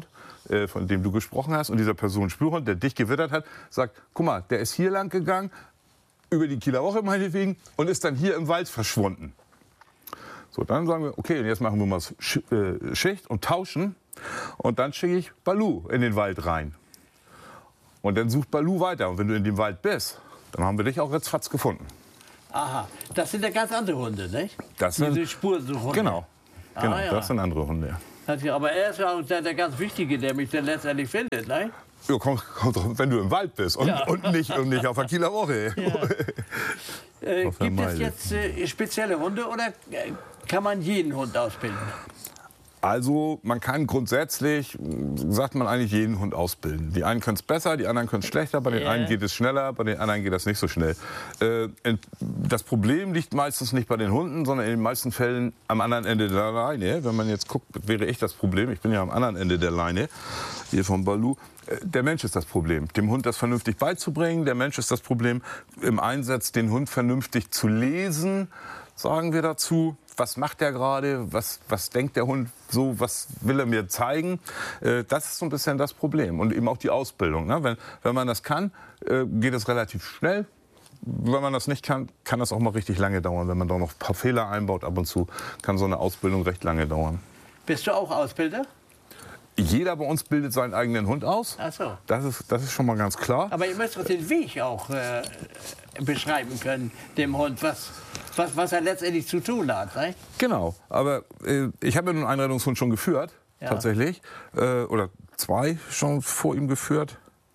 von dem du gesprochen hast, und dieser Personenspürhund, der dich gewittert hat, sagt, guck mal, der ist hier lang gegangen, über die Kieler Woche meinetwegen, und ist dann hier im Wald verschwunden. So, dann sagen wir, okay, und jetzt machen wir mal Schicht und tauschen. Und dann schicke ich Balu in den Wald rein. Und dann sucht Balu weiter. Und wenn du in dem Wald bist, dann haben wir dich auch ratzfatz gefunden. Aha, das sind ja ganz andere Hunde, nicht? Das sind diese Spurensuchhunde. Genau, genau, ja. das sind andere Hunde. Aber er ist ja auch der ganz Wichtige, der mich dann letztendlich findet, nicht? Ja, kommt drauf, wenn du im Wald bist und, Ja. und nicht auf der Kieler Woche. Ja. Gibt es jetzt spezielle Hunde oder kann man jeden Hund ausbilden? Also man kann grundsätzlich, sagt man eigentlich, jeden Hund ausbilden. Die einen können es besser, die anderen können es schlechter, bei den einen geht es schneller, bei den anderen geht das nicht so schnell. Das Problem liegt meistens nicht bei den Hunden, sondern in den meisten Fällen am anderen Ende der Leine. Wenn man jetzt guckt, wäre ich das Problem, ich bin ja am anderen Ende der Leine, hier vom Balu. Der Mensch ist das Problem, dem Hund das vernünftig beizubringen. Der Mensch ist das Problem, im Einsatz den Hund vernünftig zu lesen, sagen wir dazu. Was macht der gerade? Was denkt der Hund so? Was will er mir zeigen? Das ist so ein bisschen das Problem. Und eben auch die Ausbildung. Ne? Wenn man das kann, geht es relativ schnell. Wenn man das nicht kann, kann das auch mal richtig lange dauern. Wenn man da noch ein paar Fehler einbaut ab und zu, kann so eine Ausbildung recht lange dauern. Bist du auch Ausbilder? Jeder bei uns bildet seinen eigenen Hund aus. Ach so. Das ist schon mal ganz klar. Aber ihr müsst doch den Weg auch beschreiben können, dem Hund, was er letztendlich zu tun hat. Ne? Genau, aber ich habe ja nun einen Rettungshund schon geführt, tatsächlich. Oder 2 schon vor ihm geführt.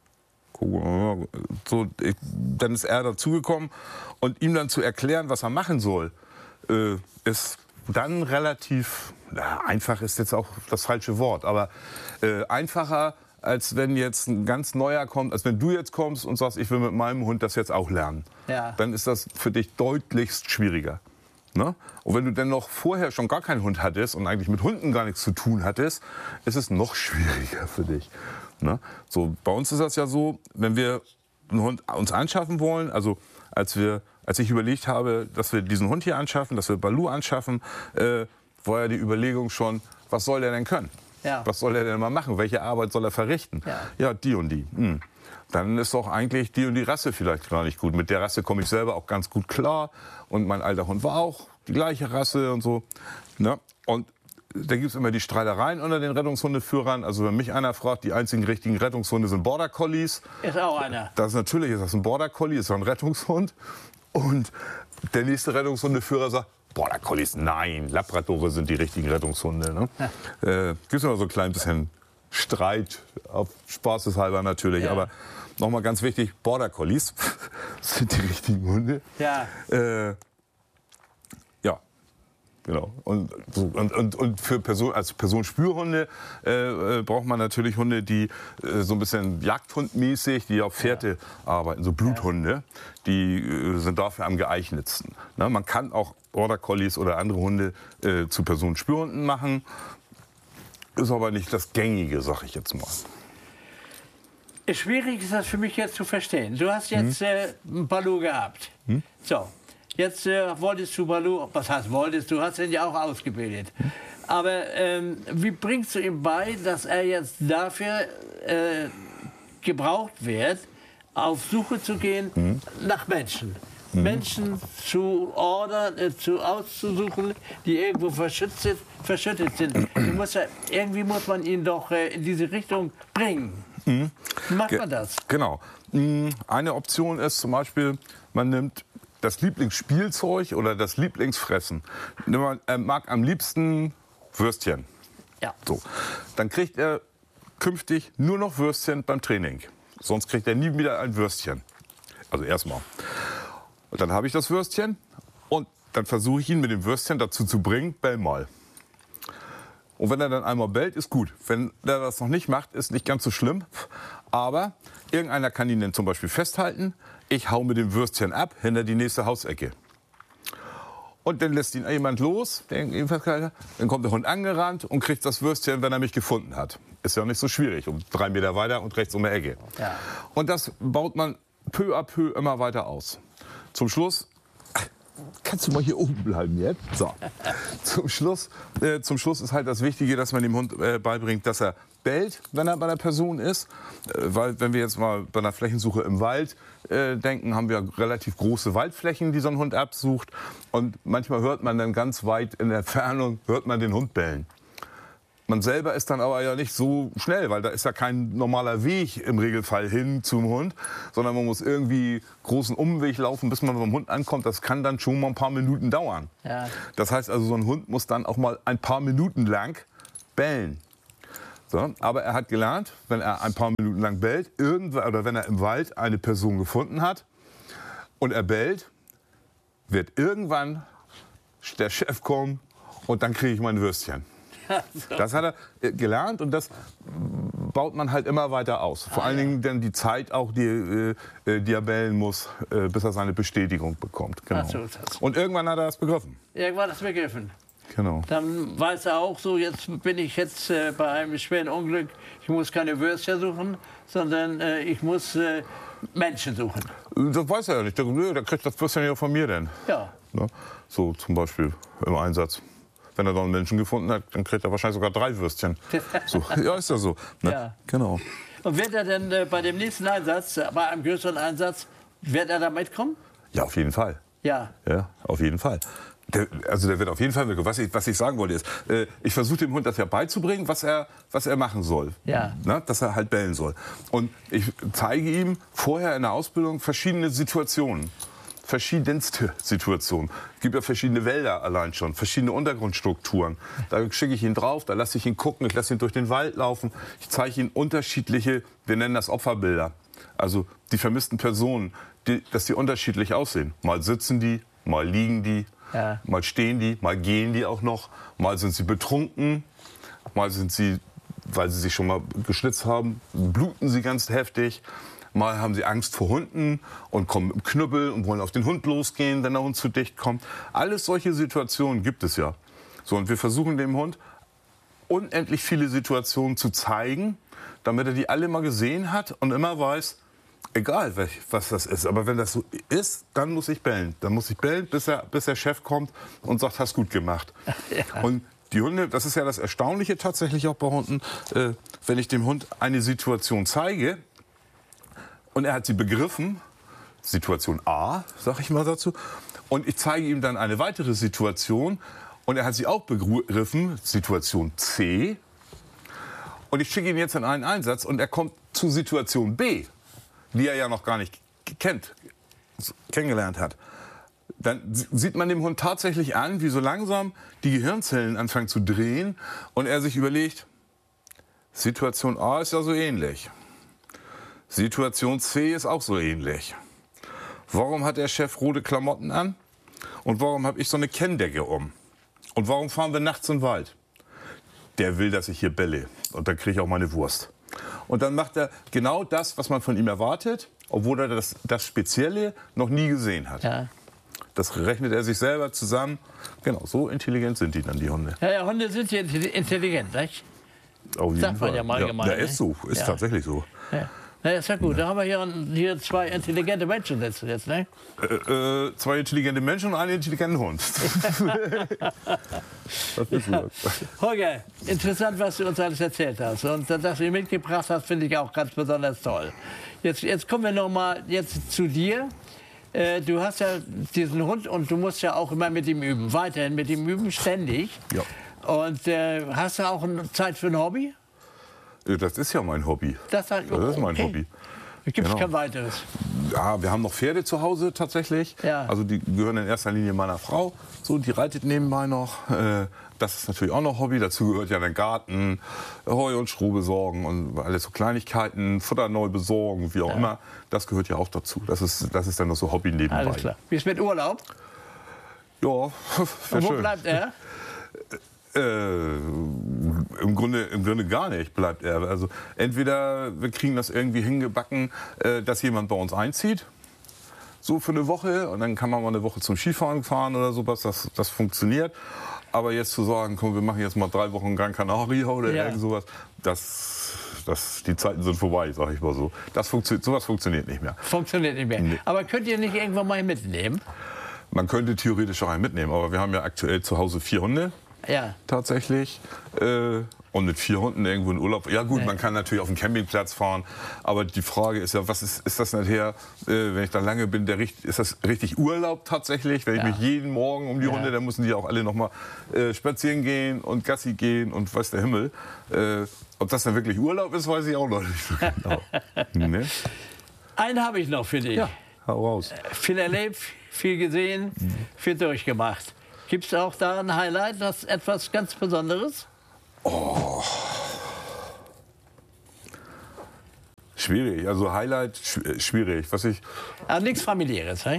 So, dann ist er dazugekommen. Und ihm dann zu erklären, was er machen soll, ist dann relativ, einfach ist jetzt auch das falsche Wort, aber einfacher, als wenn jetzt ein ganz neuer kommt, als wenn du jetzt kommst und sagst, ich will mit meinem Hund das jetzt auch lernen. Ja. Dann ist das für dich deutlichst schwieriger. Ne? Und wenn du dann noch vorher schon gar keinen Hund hattest und eigentlich mit Hunden gar nichts zu tun hattest, ist es noch schwieriger für dich. Ne? So, bei uns ist das ja so, wenn wir einen Hund uns anschaffen wollen, also als ich überlegt habe, dass wir diesen Hund hier anschaffen, dass wir Balu anschaffen, war ja die Überlegung schon, was soll der denn können? Ja. Was soll er denn mal machen? Welche Arbeit soll er verrichten? Ja, die und die. Dann ist doch eigentlich die und die Rasse vielleicht gar nicht gut. Mit der Rasse komme ich selber auch ganz gut klar. Und mein alter Hund war auch die gleiche Rasse und so. Ne? Und da gibt es immer die Streitereien unter den Rettungshundeführern. Also wenn mich einer fragt, die einzigen richtigen Rettungshunde sind Border Collies. Ist auch einer. Natürlich ist das ein Border Collie, ist auch ein Rettungshund. Und der nächste Rettungshundeführer sagt, Border Collies, nein, Labradore sind die richtigen Rettungshunde. Ne? Gibt es immer so ein klein bisschen Streit, auf spaßeshalber natürlich. Ja. Aber nochmal ganz wichtig, Border Collies sind die richtigen Hunde. Ja. Ja, genau. Und für als Personenspürhunde braucht man natürlich Hunde, die so ein bisschen Jagdhundmäßig, die auf Fährte arbeiten, so Bluthunde. Die sind dafür am geeignetsten. Na, man kann auch Border Collies oder andere Hunde zu Personenspürhunden machen. Ist aber nicht das Gängige, sag ich jetzt mal. Schwierig ist das für mich jetzt zu verstehen. Du hast jetzt einen Balu gehabt. So, jetzt wolltest du Balu, was heißt wolltest du, hast ihn ja auch ausgebildet. Aber wie bringst du ihm bei, dass er jetzt dafür gebraucht wird, auf Suche zu gehen nach Menschen? Menschen zu ordern, auszusuchen, die irgendwo verschüttet sind. Irgendwie muss man ihn doch in diese Richtung bringen. Wie macht man das? Genau. Eine Option ist zum Beispiel, man nimmt das Lieblingsspielzeug oder das Lieblingsfressen. Er mag am liebsten Würstchen. Ja. So. Dann kriegt er künftig nur noch Würstchen beim Training. Sonst kriegt er nie wieder ein Würstchen. Also erstmal. Und dann habe ich das Würstchen und dann versuche ich ihn mit dem Würstchen dazu zu bringen, bell mal. Und wenn er dann einmal bellt, ist gut. Wenn er das noch nicht macht, ist nicht ganz so schlimm. Aber irgendeiner kann ihn dann zum Beispiel festhalten. Ich hau mit dem Würstchen ab, hinter die nächste Hausecke. Und dann lässt ihn jemand los, der ihn festgehalten hat. Dann kommt der Hund angerannt und kriegt das Würstchen, wenn er mich gefunden hat. Ist ja auch nicht so schwierig, um 3 Meter weiter und rechts um die Ecke. Ja. Und das baut man peu à peu immer weiter aus. Zum Schluss kannst du mal hier oben bleiben jetzt? So. Zum Schluss ist halt das Wichtige, dass man dem Hund beibringt, dass er bellt, wenn er bei der Person ist. Weil wenn wir jetzt mal bei einer Flächensuche im Wald denken, haben wir relativ große Waldflächen, die so ein Hund absucht. Und manchmal hört man dann ganz weit in der Entfernung, hört man den Hund bellen. Man selber ist dann aber ja nicht so schnell, weil da ist ja kein normaler Weg im Regelfall hin zum Hund, sondern man muss irgendwie großen Umweg laufen, bis man beim Hund ankommt. Das kann dann schon mal ein paar Minuten dauern. Ja. Das heißt also, so ein Hund muss dann auch mal ein paar Minuten lang bellen. So, aber er hat gelernt, wenn er ein paar Minuten lang bellt, oder wenn er im Wald eine Person gefunden hat und er bellt, wird irgendwann der Chef kommen und dann kriege ich mein Würstchen. Das hat er gelernt und das baut man halt immer weiter aus. Vor allen Dingen dann die Zeit auch, die er bellen muss, bis er seine Bestätigung bekommt. Genau. Und irgendwann hat er das begriffen. Irgendwann hat er es begriffen. Genau. Dann weiß er auch so, jetzt bin ich bei einem schweren Unglück, ich muss keine Würstchen suchen, sondern ich muss Menschen suchen. Das weiß er ja nicht. Der kriegt das Würstchen ja von mir denn. Ja. Ne? So zum Beispiel im Einsatz. Wenn er dann einen Menschen gefunden hat, dann kriegt er wahrscheinlich sogar 3 Würstchen. So. Ja, ist ja so. Ne? Ja. Genau. Und wird er denn bei dem nächsten Einsatz, bei einem größeren Einsatz, wird er da mitkommen? Ja, auf jeden Fall. Ja. Ja, auf jeden Fall. Der wird auf jeden Fall mitkommen. Was ich sagen wollte ist, ich versuche dem Hund das ja beizubringen, was er machen soll. Ja. Na, dass er halt bellen soll. Und ich zeige ihm vorher in der Ausbildung verschiedene Situationen. Verschiedenste Situationen. Es gibt ja verschiedene Wälder allein schon, verschiedene Untergrundstrukturen. Da schicke ich ihn drauf, da lasse ich ihn gucken, ich lasse ihn durch den Wald laufen. Ich zeige ihm unterschiedliche, wir nennen das Opferbilder. Also die vermissten Personen, dass die unterschiedlich aussehen. Mal sitzen die, mal liegen die, ja. Mal stehen die, mal gehen die auch noch. Mal sind sie betrunken, mal sind sie, weil sie sich schon mal geschnitzt haben, bluten sie ganz heftig. Mal haben sie Angst vor Hunden und kommen mit dem Knüppel und wollen auf den Hund losgehen, wenn der Hund zu dicht kommt. Alles solche Situationen gibt es ja. So, und wir versuchen dem Hund unendlich viele Situationen zu zeigen, damit er die alle mal gesehen hat und immer weiß, egal was das ist. Aber wenn das so ist, dann muss ich bellen. Dann muss ich bellen, bis der Chef kommt und sagt, hast gut gemacht. Ja. Und die Hunde, das ist ja das Erstaunliche tatsächlich auch bei Hunden, wenn ich dem Hund eine Situation zeige, und er hat sie begriffen, Situation A, sag ich mal dazu, und ich zeige ihm dann eine weitere Situation und er hat sie auch begriffen, Situation C, und ich schicke ihn jetzt in einen Einsatz und er kommt zu Situation B, die er ja noch gar nicht kennengelernt hat. Dann sieht man dem Hund tatsächlich an, wie so langsam die Gehirnzellen anfangen zu drehen und er sich überlegt, Situation A ist ja so ähnlich. Situation C ist auch so ähnlich. Warum hat der Chef rote Klamotten an? Und warum habe ich so eine Kenndecke um? Und warum fahren wir nachts im Wald? Der will, dass ich hier belle. Und dann kriege ich auch meine Wurst. Und dann macht er genau das, was man von ihm erwartet, obwohl er das Spezielle noch nie gesehen hat. Ja. Das rechnet er sich selber zusammen. Genau, so intelligent sind die dann, die Hunde. Ja, Hunde sind ja intelligent, nicht? Auf jeden Sagt man Fall. Ja mal allgemein. Ja, ist so, ist tatsächlich so. Ja. Na, ist ja gut. Da haben wir hier 2 intelligente Menschen jetzt, ne? 2 intelligente Menschen und einen intelligenten Hund. Das ist so. Holger, interessant, was du uns alles erzählt hast. Und das, was du mitgebracht hast, finde ich auch ganz besonders toll. Jetzt kommen wir noch mal zu dir. Du hast ja diesen Hund und du musst ja auch immer mit ihm üben. Weiterhin mit ihm üben, ständig. Ja. Und hast du auch Zeit für ein Hobby? Das ist ja mein Hobby. Das ist mein Hobby. Gibt es kein weiteres? Ja, wir haben noch Pferde zu Hause tatsächlich. Ja. Also die gehören in erster Linie meiner Frau. So, die reitet nebenbei noch. Das ist natürlich auch noch Hobby. Dazu gehört ja der Garten, Heu und Stroh besorgen und alles so Kleinigkeiten, Futter neu besorgen, wie auch immer. Das gehört ja auch dazu. Das ist dann noch so Hobby nebenbei. Alles klar. Wie ist mit Urlaub? Ja, und wo bleibt er? Im Grunde gar nicht bleibt er. Also entweder wir kriegen das irgendwie hingebacken, dass jemand bei uns einzieht, so für eine Woche, und dann kann man mal eine Woche zum Skifahren fahren oder sowas, das funktioniert. Aber jetzt zu sagen, komm, wir machen jetzt mal 3 Wochen Gran Canaria oder irgend sowas, die Zeiten sind vorbei, sag ich mal so. Sowas funktioniert nicht mehr. Funktioniert nicht mehr. Nee. Aber könnt ihr nicht irgendwann mal mitnehmen? Man könnte theoretisch auch einen mitnehmen, aber wir haben ja aktuell zu Hause 4 Hunde. Ja. Tatsächlich. Und mit 4 Hunden irgendwo in Urlaub. Ja gut, man kann natürlich auf den Campingplatz fahren, aber die Frage ist ja, was ist das nachher, wenn ich da lange bin, ist das richtig Urlaub tatsächlich? Wenn ich mich jeden Morgen um die Hunde, dann müssen die auch alle noch mal spazieren gehen und Gassi gehen und weiß der Himmel. Ob das dann wirklich Urlaub ist, weiß ich auch noch nicht so genau. Ne? Einen habe ich noch für dich. Ja, hau raus. Viel erlebt, viel gesehen, viel durchgemacht. Gibt es auch da ein Highlight, das etwas ganz Besonderes? Oh. Schwierig, also Highlight schwierig. Was ich. Nichts Familiäres, hey?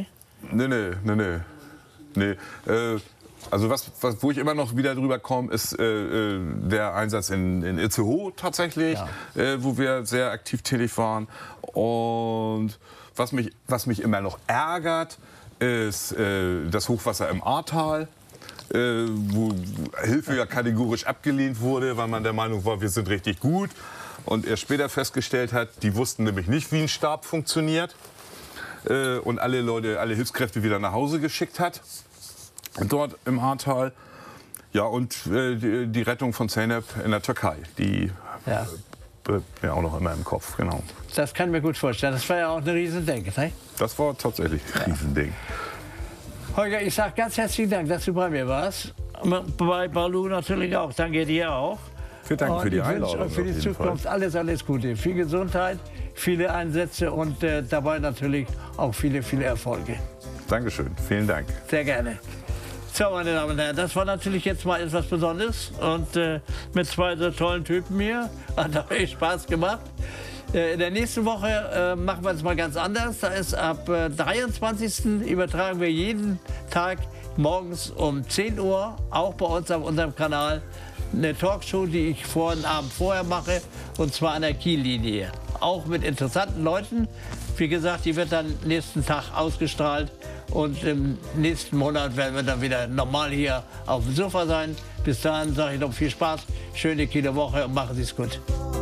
Nee. Also wo ich immer noch wieder drüber komme, ist der Einsatz in Itzehoe tatsächlich, wo wir sehr aktiv tätig waren. Und was mich immer noch ärgert, ist das Hochwasser im Ahrtal. Wo Hilfe ja kategorisch abgelehnt wurde, weil man der Meinung war, wir sind richtig gut. Und er später festgestellt hat, die wussten nämlich nicht, wie ein Stab funktioniert. Und alle Hilfskräfte wieder nach Hause geschickt hat. Dort im Ahrtal. Ja, und die Rettung von Zeynep in der Türkei. Die mir auch noch immer im Kopf, genau. Das kann ich mir gut vorstellen. Das war ja auch ein Riesending, ne? Das war tatsächlich ein Riesending. Holger, ich sage ganz herzlichen Dank, dass du bei mir warst. Bei Balu natürlich auch. Danke dir auch. Vielen Dank für die Einladung. Und für die Zukunft alles Gute. Viel Gesundheit, viele Einsätze und dabei natürlich auch viele Erfolge. Dankeschön. Vielen Dank. Sehr gerne. So, meine Damen und Herren, das war natürlich jetzt mal etwas Besonderes. Und mit 2 so tollen Typen hier hat auch echt Spaß gemacht. In der nächsten Woche machen wir es mal ganz anders. Da ist ab 23. übertragen wir jeden Tag morgens um 10 Uhr, auch bei uns auf unserem Kanal, eine Talkshow, die ich den Abend vorher mache, und zwar an der Kiellinie. Auch mit interessanten Leuten. Wie gesagt, die wird dann nächsten Tag ausgestrahlt. Und im nächsten Monat werden wir dann wieder normal hier auf dem Sofa sein. Bis dahin sage ich noch viel Spaß, schöne Kieler Woche und machen Sie es gut.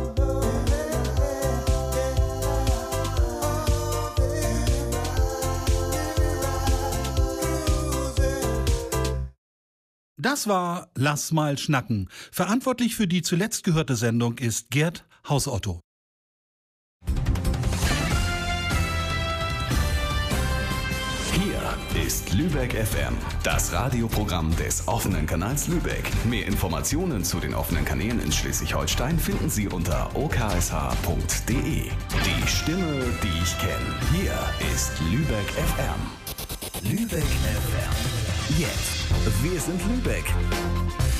Das war Lass mal schnacken. Verantwortlich für die zuletzt gehörte Sendung ist Gerd Hausotto. Hier ist Lübeck FM, das Radioprogramm des offenen Kanals Lübeck. Mehr Informationen zu den offenen Kanälen in Schleswig-Holstein finden Sie unter oksh.de. Die Stimme, die ich kenne. Hier ist Lübeck FM. Lübeck FM. Jetzt. Wir sind Lübeck.